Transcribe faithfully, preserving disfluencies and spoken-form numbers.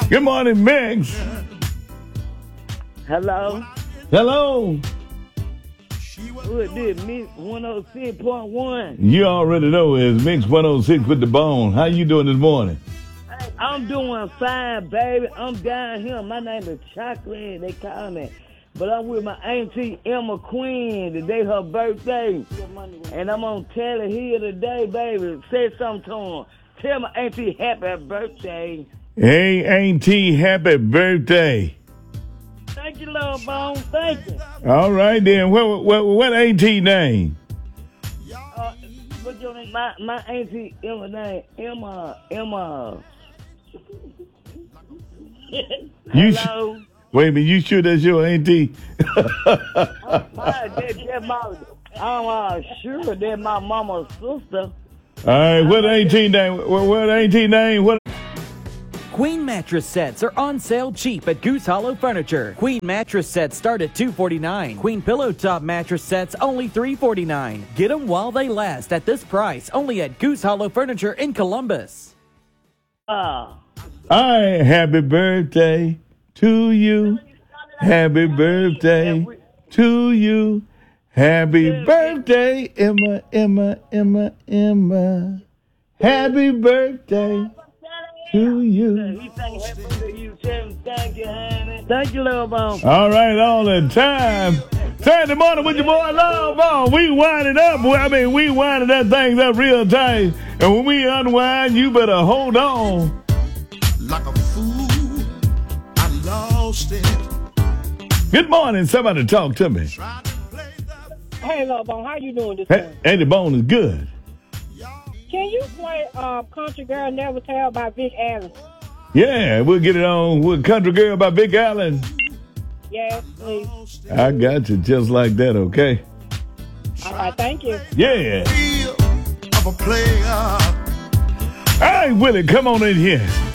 Good morning, Mix. Hello. Hello. Who is this? Mix one oh six point one. You already know it's Mix one oh six with the bone. How you doing this morning? I'm doing fine, baby. I'm down here. My name is Chocolate, they call me. But I'm with my auntie Emma Queen. Today her birthday. And I'm on Taylor Hill today, baby. Say something to him. Tell my auntie happy birthday. Hey, auntie, happy birthday. Thank you, Love Bone. Thank you. All right, then. What what, what auntie name? Uh, what's your name? My, my auntie Emma name. Emma. Emma. You Hello. sh- Wait a minute. You sure that's your auntie? I'm fine. That, that my, I'm uh, sure that's my mama's sister. All right. What auntie name? What, what auntie name? What? Queen mattress sets are on sale cheap at Goose Hollow Furniture. Queen mattress sets start at two forty-nine. Queen pillow top mattress sets only three forty-nine. Get them while they last at this price only at Goose Hollow Furniture in Columbus. Ah. All right. Happy birthday to you. Happy birthday to you. Happy birthday, Emma, Emma, Emma, Emma. Happy birthday to you. He sang happy birthday to you. Tell him thank you, honey. Thank you, Love Bone. All right, all the time. Saturday morning with your boy Love Bone. We wind it up. I mean, we winding that thing up real tight. And when we unwind, you better hold on. Like a fool, I lost it. Good morning. Somebody talk to me. Hey, Love Bone, how you doing this Hey, morning? Eddie Bone is good. Can you play uh, Country Girl Never Tell by Vic Allen? Yeah, we'll get it on with Country Girl by Vic Allen. Yes, please. I got you just like that, okay? All right, thank you. Yeah. Of a player. All right, Willie, come on in here.